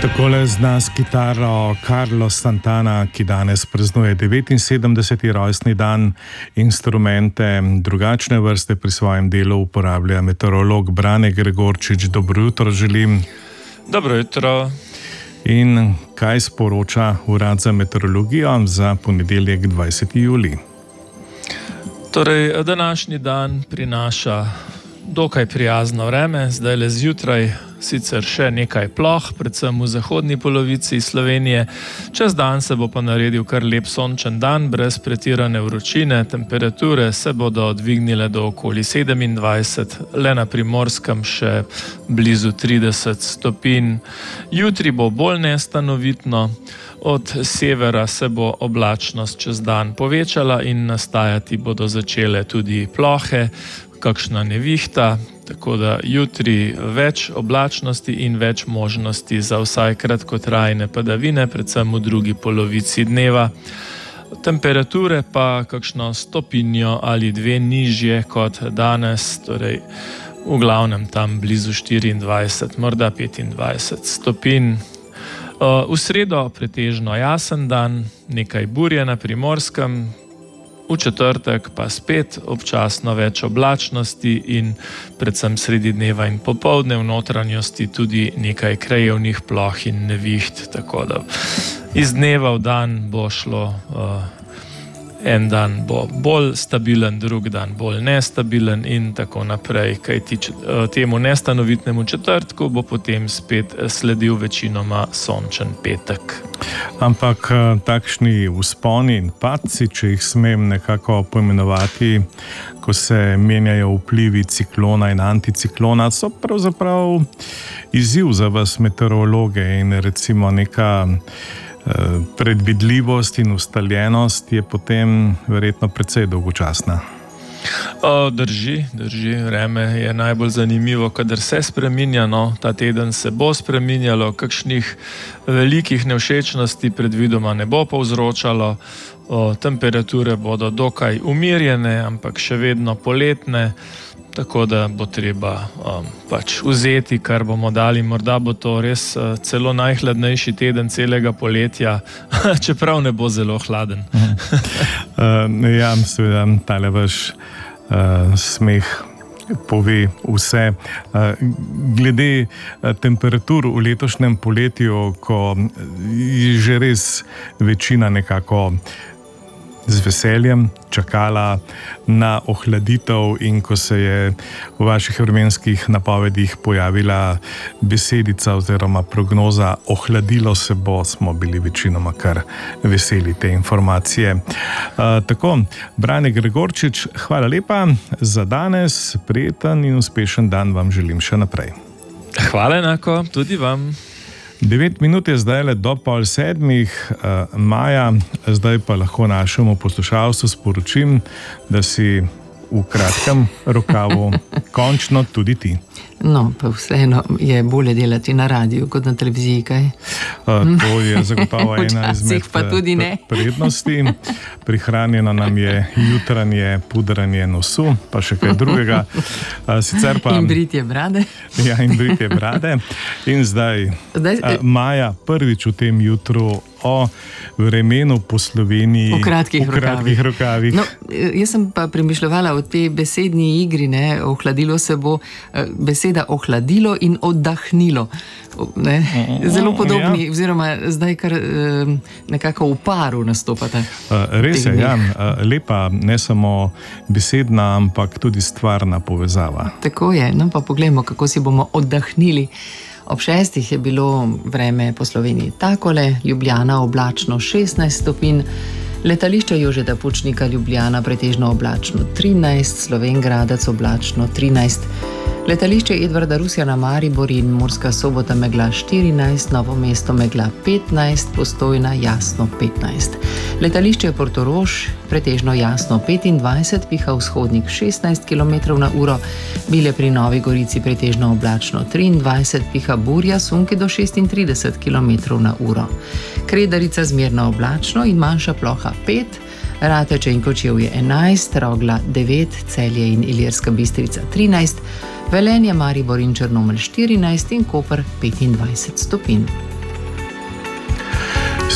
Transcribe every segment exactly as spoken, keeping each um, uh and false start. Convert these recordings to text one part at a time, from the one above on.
Takole zna s kitaro Carlos Santana, ki danes praznuje devetinsedemdeseti rojstni dan. Instrumente drugačne vrste pri svojem delu uporablja meteorolog Brane Gregorčič. Dobro jutro želim. Dobro jutro. In kaj sporoča Urad za meteorologijo za ponedeljek dvajseti julij? Torej, današnji dan prinaša dokaj prijazno vreme, zdaj le zjutraj sicer še nekaj ploh, predvsem v zahodni polovici Slovenije. Čez dan se bo pa naredil kar lep sončen dan, brez pretirane vročine. Temperature se bodo dvignile do okoli sedemindvajset, le na Primorskem še blizu trideset stopinj. Jutri bo bolj nestanovitno, od severa se bo oblačnost čez dan povečala in nastajati bodo začele tudi plohe, kakšna nevihta, tako da jutri več oblačnosti in več možnosti za vsaj kratkotrajne padavine, predvsem v drugi polovici dneva. Temperature pa kakšno stopinjo ali dve nižje kot danes, torej v glavnem tam blizu štiriindvajset, morda petindvajset stopinj. V sredo pretežno jasen dan, nekaj burje na Primorskem, v četrtek pa spet občasno več oblačnosti in predvsem sredi dneva in popoldne v notranjosti tudi nekaj krajevnih ploh in neviht, tako da iz dneva v dan bo šlo, uh, en dan bo bolj stabilen, drug dan bolj nestabilen in tako naprej, kajti temu nestanovitnemu četrtku bo potem spet sledil večinoma sončen petek. Ampak takšni vzponi in padci, če jih smem nekako poimenovati, ko se menjajo vplivi ciklona in anticiklona, so pravzaprav izziv za vas meteorologe in recimo neka predvidljivost in ustaljenost je potem verjetno precej dolgočasna. O, drži, drži. Vreme je najbolj zanimivo, kadar se spreminja, no, ta teden se bo spreminjalo, kakšnih velikih nevšečnosti predvidoma ne bo povzročalo, o, temperature bodo dokaj umirjene, ampak še vedno poletne, tako da bo treba um, pač vzeti, kar bomo dali. Morda bo to res uh, celo najhladnejši teden celega poletja, čeprav ne bo zelo hladen. uh, ja, seveda, tale vaš uh, smeh pove vse. Uh, glede uh, temperatur v letošnjem poletju, ko je že res večina nekako z veseljem čakala na ohladitev in ko se je v vaših vremenskih napovedih pojavila besedica oziroma prognoza ohladilo se bo, smo bili večinoma kar veseli te informacije. Uh, tako, Brane Gregorčič, hvala lepa za danes, prijeten in uspešen dan vam želim še naprej. Hvala enako, tudi vam. Devet minut je zdaj le do pol sedmih uh, maja, zdaj pa lahko našemu poslušalcu sporočim, da si v kratkem rokavu končno tudi ti. No, pa vseeno je bolje delati na radiju kot na televiziji, kaj? Uh, to je zagotovo ena izmed prednosti. Prihranjeno nam je jutranje pudranje nosu, pa še kaj drugega. Uh, sicer pa, in britje brade. Ja, in britje brade. In zdaj, zdaj uh, Maja, prvič v tem jutru o vremenu po Sloveniji v kratkih, v kratkih rokavih. No, jaz sem pa premišljala o tej besedni igri, ne, ohladilo se bo, beseda ohladilo in oddahnilo. Ne? Zelo podobni, ja. Oziroma zdaj kar nekako v paru nastopate. Res je, ja, lepa, ne samo besedna, ampak tudi stvarna povezava. Tako je, no pa poglejmo, kako si bomo oddahnili. Ob šestih je bilo vreme po Sloveniji takole, Ljubljana oblačno šestnajst stopinj, letališče Jožeta Pučnika Ljubljana pretežno oblačno trinajst, Slovenj Gradec oblačno trinajst, letališče Edvarda Rusjana Maribor in Murska Sobota megla štirinajst, Novo mesto megla petnajst, Postojna jasno petnajst. Letališče Portorož pretežno jasno petindvajset, piha vzhodnik šestnajst kilometrov na uro, Bile pri Novi Gorici pretežno oblačno triindvajset, piha burja sunki do šestintrideset kilometrov na uro. Kredarica zmerno oblačno in manjša ploha pet, Rateče in Kočevje enajst, Rogla devet, Celje in Ilirska Bistrica trinajst, Velenje, Maribor in Črnomelj štirinajst in Koper petindvajset stopinj.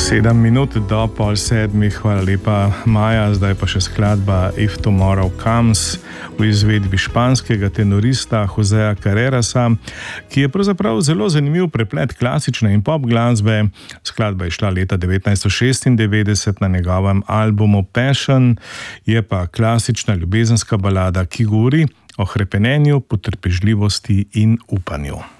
Sedem minut do pol sedmih, hvala lepa Maja, zdaj pa še skladba If Tomorrow Comes v izvedbi španskega tenorista Joseja Carrerasa, ki je pravzaprav zelo zanimiv preplet klasične in pop glasbe. Skladba je šla leta devetnajststo šestindevetdeset na njegovem albumu Passion, je pa klasična ljubezenska balada, ki govori o hrepenenju, potrpežljivosti in upanju.